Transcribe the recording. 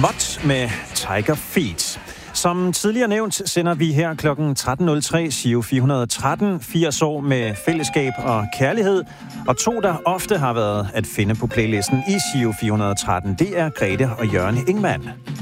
Mott med Tiger Feet. Som tidligere nævnt sender vi her kl. 13.03 Giro 413, 80 år med fællesskab og kærlighed. Og to, der ofte har været at finde på playlisten i Giro 413, det er Grete og Jørgen Ingmann.